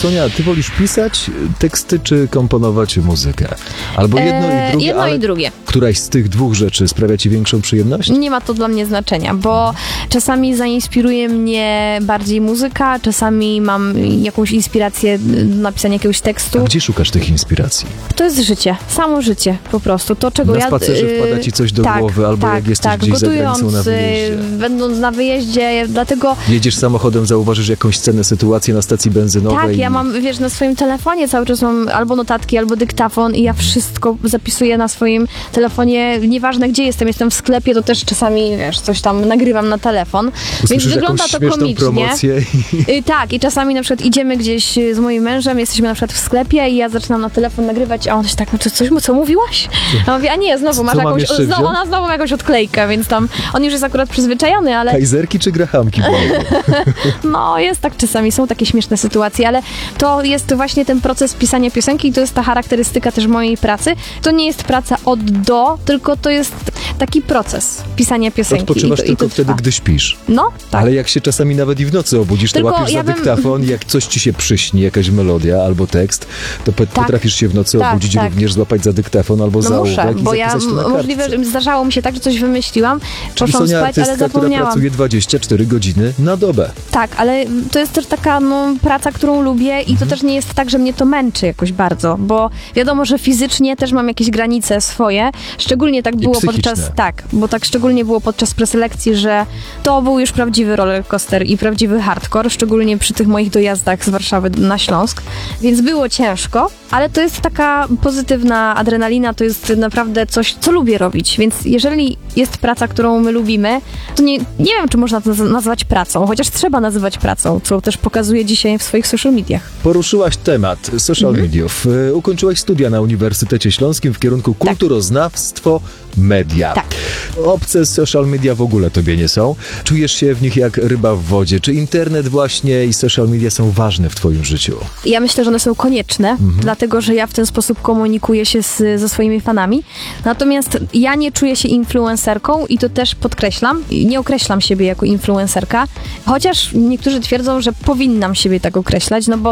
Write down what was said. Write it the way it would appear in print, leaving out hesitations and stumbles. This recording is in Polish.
Sonia, ty wolisz pisać teksty czy komponować muzykę? Albo jedno i drugie, jedno i drugie. Któraś z tych dwóch rzeczy sprawia ci większą przyjemność? Nie ma to dla mnie znaczenia, bo czasami zainspiruje mnie bardziej muzyka, czasami mam jakąś inspirację do napisania jakiegoś tekstu. A gdzie szukasz tych inspiracji? To jest życie, samo życie po prostu. To, czego na spacerze wpada ci coś do głowy, albo jak jesteś gdzieś gotując, za granicą na wyjeździe. będąc na wyjeździe, dlatego... Jedziesz samochodem, zauważysz jakąś scenę, sytuację na stacji benzynowej. Tak, ja mam, wiesz, na swoim telefonie cały czas mam albo notatki, albo dyktafon i ja wszystko zapisuję na swoim telefonie. Nieważne gdzie jestem w sklepie, to też czasami, wiesz, coś tam nagrywam na telefon. Usłyszysz więc wygląda to komicznie. Promocję Tak, i czasami na przykład idziemy gdzieś z moim mężem, jesteśmy na przykład w sklepie i ja zaczynam na telefon nagrywać, a on się tak, no to coś mu co mówiłaś? A on mówi, a nie, znowu masz jakąś, ona znowu ma jakąś odklejkę, więc tam on już jest akurat przyzwyczajony, ale... Kajzerki czy grahamki? No, jest tak czasami, są takie śmieszne sytuacje, ale to jest właśnie ten proces pisania piosenki i to jest ta charakterystyka też mojej pracy. To nie jest praca od do, tylko to jest taki proces pisania piosenki. Odpoczywasz tylko to wtedy, gdy śpisz. No, tak. Ale jak się czasami nawet i w nocy obudzisz, to łapiesz za dyktafon i jak coś ci się przyśni, jakaś melodia albo tekst, to potrafisz się w nocy obudzić również, złapać za dyktafon albo za ołówek i bo ja zapisać to na kartce. możliwe, że zdarzało mi się tak, że coś wymyśliłam, poszłam spać, ale zapomniałam. Która pracuje 24 godziny na dobę. Tak, ale to jest też taka praca, którą lubię i to też nie jest tak, że mnie to męczy jakoś bardzo, bo wiadomo, że fizycznie też mam jakieś granice swoje. Szczególnie tak było szczególnie było podczas preselekcji, że to był już prawdziwy rollercoaster i prawdziwy hardcore, szczególnie przy tych moich dojazdach z Warszawy na Śląsk, więc było ciężko, ale to jest taka pozytywna adrenalina, to jest naprawdę coś, co lubię robić, więc jeżeli jest praca, którą my lubimy, to nie wiem, czy można to nazwać pracą, chociaż trzeba nazywać pracą, co też pokazuje dzisiaj w swoich social mediach. Poruszyłaś temat social mediów. Ukończyłaś studia na Uniwersytecie Śląskim w kierunku kulturoznawstwo, media. Tak. Obce social media w ogóle tobie nie są. Czujesz się w nich jak ryba w wodzie. Czy internet właśnie i social media są ważne w twoim życiu? Ja myślę, że one są konieczne, dlatego, że ja w ten sposób komunikuję się ze swoimi fanami. Natomiast ja nie czuję się influencerką i to też podkreślam. Nie określam siebie jako influencerka, chociaż niektórzy twierdzą, że powinnam siebie tak określać, no bo